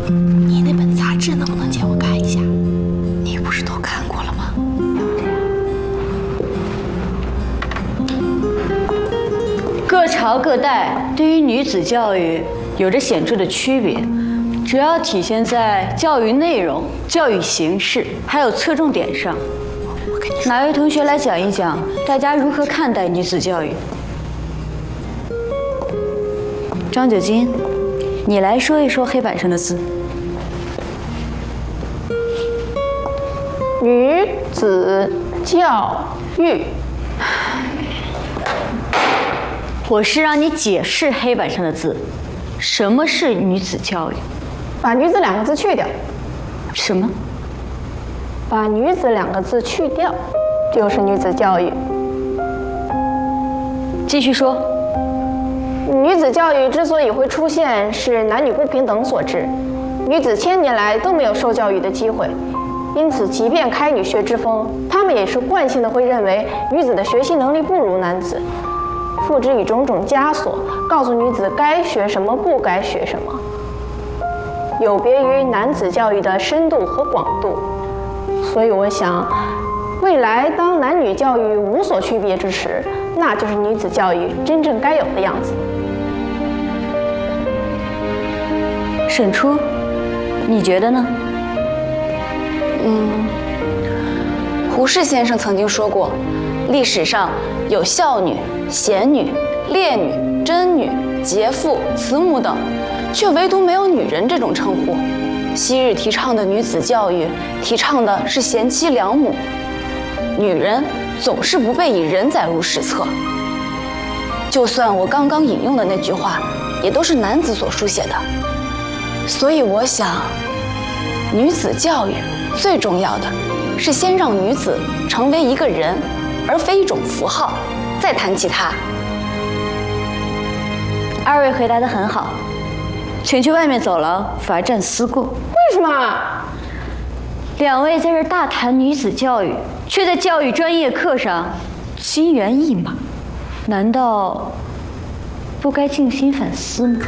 你那本杂志能不能借我看一下？ 你不是都看过了吗？ 各朝各代对于女子教育有着显著的区别，主要体现在教育内容、教育形式，还有侧重点上。哪位同学来讲一讲，大家如何看待女子教育？张九金，你来说一说黑板上的字。 女子教育。 我是让你解释黑板上的字，什么是女子教育？ 把女子两个字去掉。 什么？ 把女子两个字去掉，就是女子教育。 继续说。 女子教育之所以会出现，是男女不平等所致。女子千年来都没有受教育的机会，因此即便开女学之风，他们也是惯性的会认为女子的学习能力不如男子，付之以种种枷锁，告诉女子该学什么，不该学什么，有别于男子教育的深度和广度。所以我想，未来当男女教育无所区别之时，那就是女子教育真正该有的样子。 沈初，你觉得呢？ 胡适先生曾经说过，历史上有孝女、贤女、烈女、贞女、节妇、慈母等，却唯独没有女人这种称呼。昔日提倡的女子教育，提倡的是贤妻良母，女人总是不被以人载入史册。就算我刚刚引用的那句话，也都是男子所书写的。所以我想，女子教育最重要的是先让女子成为一个人，而非一种符号，再谈其他。 二位回答得很好，请去外面走廊罚站思过。 为什么？ 两位在这大谈女子教育，却在教育专业课上心猿意马，难道不该静心反思吗？